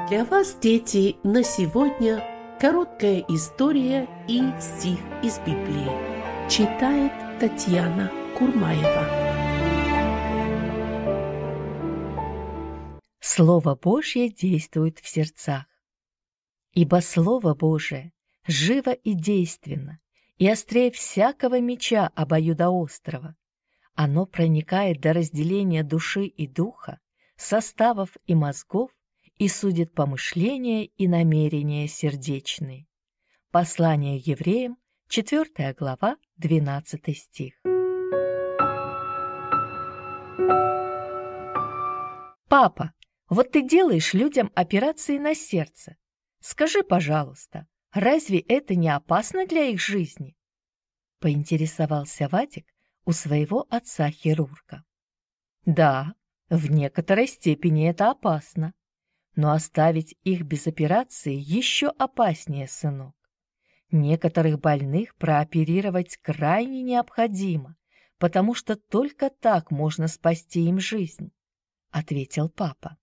Для вас, дети, на сегодня короткая история и стих из Библии. Читает Татьяна Курмаева. Слово Божье действует в сердцах. Ибо Слово Божие живо и действенно, и острее всякого меча обоюдоострого. Оно проникает до разделения души и духа, составов и мозгов, и судит помышления и намерения сердечные. Послание евреям, 4 глава, 12 стих. Папа, вот ты делаешь людям операции на сердце. Скажи, пожалуйста, разве это не опасно для их жизни? Поинтересовался Вадик у своего отца-хирурга. Да, в некоторой степени это опасно. Но оставить их без операции еще опаснее, сынок. Некоторых больных прооперировать крайне необходимо, потому что только так можно спасти им жизнь, — ответил папа.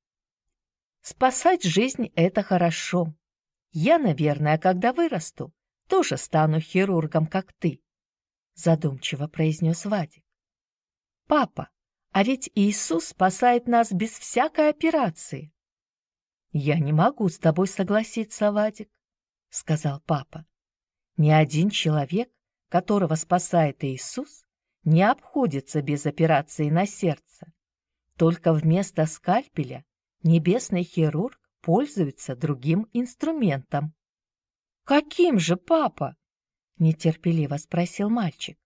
Спасать жизнь — это хорошо. Я, наверное, когда вырасту, тоже стану хирургом, как ты, — задумчиво произнес Вадик. Папа, а ведь Иисус спасает нас без всякой операции. «Я не могу с тобой согласиться, Вадик», — сказал папа. «Ни один человек, которого спасает Иисус, не обходится без операции на сердце. Только вместо скальпеля небесный хирург пользуется другим инструментом». «Каким же, папа?» — нетерпеливо спросил мальчик.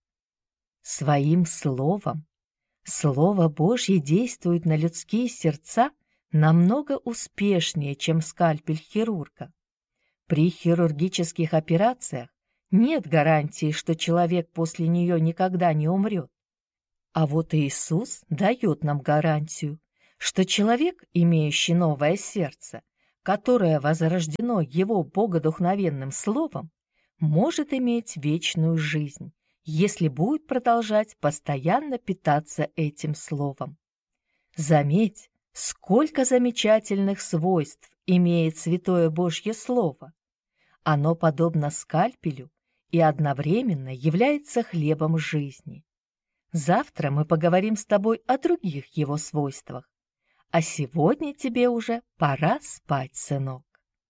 «Своим словом. Слово Божье действует на людские сердца намного успешнее, чем скальпель хирурга. При хирургических операциях нет гарантии, что человек после нее никогда не умрет. А вот Иисус дает нам гарантию, что человек, имеющий новое сердце, которое возрождено Его богодухновенным словом, может иметь вечную жизнь, если будет продолжать постоянно питаться этим словом. Заметь, сколько замечательных свойств имеет Святое Божье Слово. Оно подобно скальпелю и одновременно является хлебом жизни. Завтра мы поговорим с тобой о других его свойствах. А сегодня тебе уже пора спать, сынок.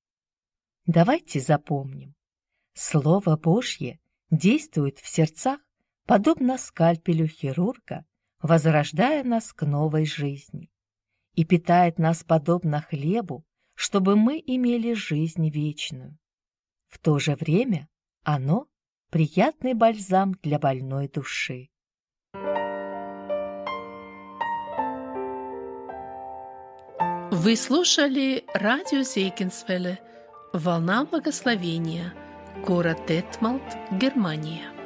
Давайте запомним. Слово Божье действует в сердцах, подобно скальпелю хирурга, возрождая нас к новой жизни, и питает нас подобно хлебу, чтобы мы имели жизнь вечную. В то же время оно – приятный бальзам для больной души. Вы слушали радио Зейгенсвелле «Волна благословения», город Детмалт, Германия.